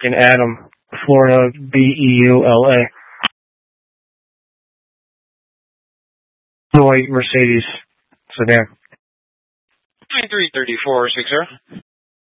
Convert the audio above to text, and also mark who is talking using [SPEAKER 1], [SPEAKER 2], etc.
[SPEAKER 1] in Adam, Florida, Beula. White Mercedes sedan.
[SPEAKER 2] 933460.